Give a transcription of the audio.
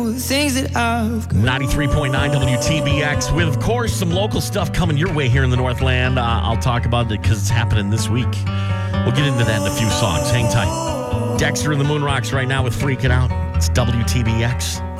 things that I've 93.9 WTBX with, of course, some local stuff coming your way here in the Northland. I'll talk about it because it's happening this week. We'll get into that in a few songs. Hang tight. Dexter and the Moon Rocks right now with Freaking Out. It's WTBX.